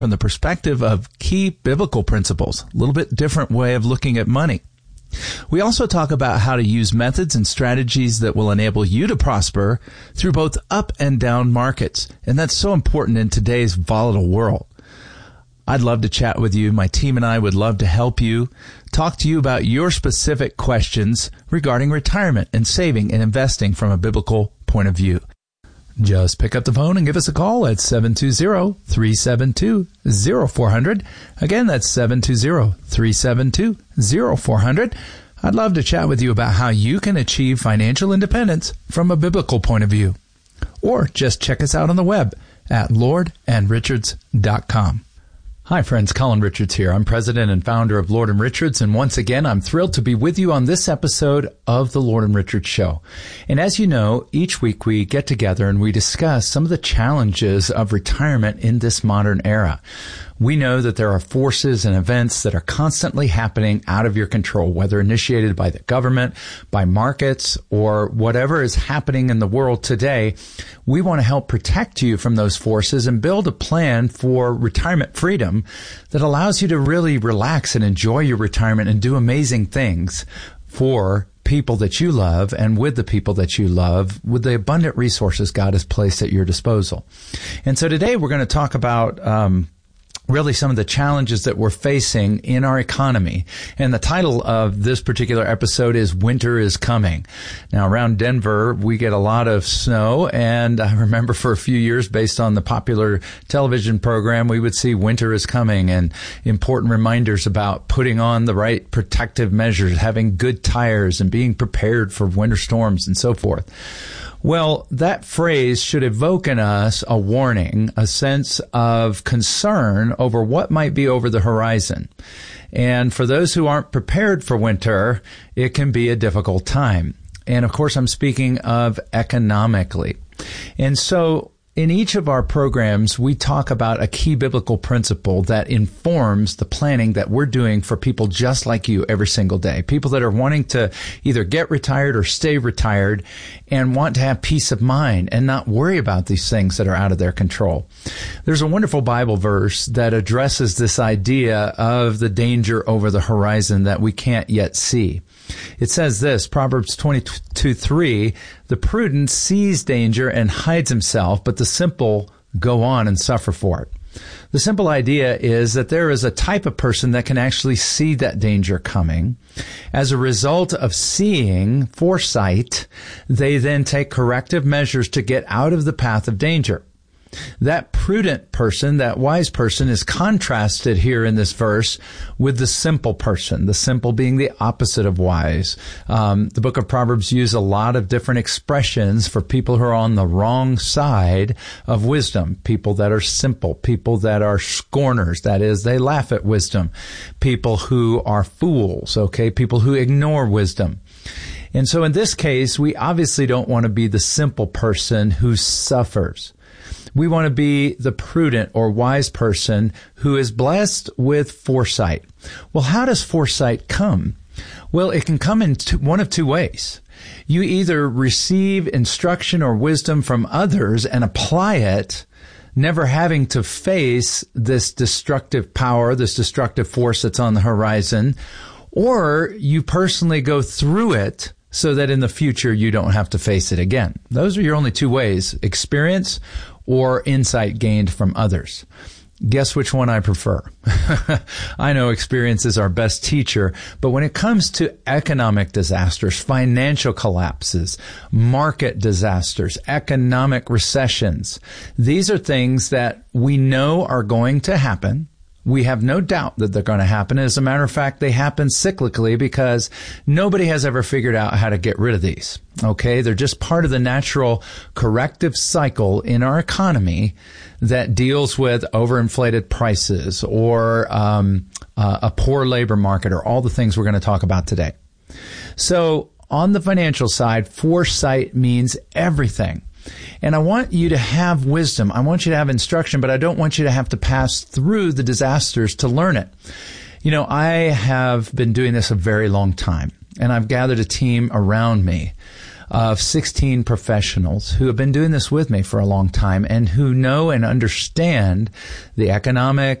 from the perspective of key biblical principles, a little bit different way of looking at money. We also talk about how to use methods and strategies that will enable you to prosper through both up and down markets. And that's so important in today's volatile world. I'd love to chat with you. My team and I would love to help you, talk to you about your specific questions regarding retirement and saving and investing from a biblical point of view. Just pick up the phone and give us a call at 720-372-0400. Again, that's 720-372-0400. I'd love to chat with you about how you can achieve financial independence from a biblical point of view. Or just check us out on the web at lordandrichards.com. Hi friends, Colin Richards here. I'm president and founder of Lord & Richards, and once again, I'm thrilled to be with you on this episode of the Lord & Richards Show. And as you know, each week we get together and we discuss some of the challenges of retirement in this modern era. We know that there are forces and events that are constantly happening out of your control, whether initiated by the government, by markets, or whatever is happening in the world today. We want to help protect you from those forces and build a plan for retirement freedom that allows you to really relax and enjoy your retirement and do amazing things for people that you love and with the people that you love with the abundant resources God has placed at your disposal. And so today we're going to talk about really some of the challenges that we're facing in our economy. And the title of this particular episode is Winter is Coming. Now, around Denver, we get a lot of snow. And I remember for a few years, based on the popular television program, we would see winter is coming and important reminders about putting on the right protective measures, having good tires and being prepared for winter storms and so forth. Well, that phrase should evoke in us a warning, a sense of concern over what might be over the horizon. And for those who aren't prepared for winter, it can be a difficult time. And of course, I'm speaking of economically. And so in each of our programs, we talk about a key biblical principle that informs the planning that we're doing for people just like you every single day. People that are wanting to either get retired or stay retired and want to have peace of mind and not worry about these things that are out of their control. There's a wonderful Bible verse that addresses this idea of the danger over the horizon that we can't yet see. It says this, Proverbs 22:3, the prudent sees danger and hides himself, but the simple go on and suffer for it. The simple idea is that there is a type of person that can actually see that danger coming. As a result of seeing foresight, they then take corrective measures to get out of the path of danger. That prudent person, that wise person, is contrasted here in this verse with the simple person, the simple being the opposite of wise. The book of Proverbs uses a lot of different expressions for people who are on the wrong side of wisdom, people that are simple, people that are scorners, that is, they laugh at wisdom, people who are fools, okay, people who ignore wisdom. And so in this case, we obviously don't want to be the simple person who suffers. We want to be the prudent or wise person who is blessed with foresight. Well, how does foresight come? Well, it can come in one of two ways. You either receive instruction or wisdom from others and apply it, never having to face this destructive power, this destructive force that's on the horizon, or you personally go through it so that in the future you don't have to face it again. Those are your only two ways, experience or insight gained from others. Guess which one I prefer? I know experience is our best teacher, but when it comes to economic disasters, financial collapses, market disasters, economic recessions, these are things that we know are going to happen. We have no doubt that they're going to happen. As a matter of fact, they happen cyclically because nobody has ever figured out how to get rid of these. Okay? They're just part of the natural corrective cycle in our economy that deals with overinflated prices or a poor labor market or all the things we're going to talk about today. So on the financial side, foresight means everything. And I want you to have wisdom. I want you to have instruction, but I don't want you to have to pass through the disasters to learn it. You know, I have been doing this a very long time, and I've gathered a team around me of 16 professionals who have been doing this with me for a long time and who know and understand the economic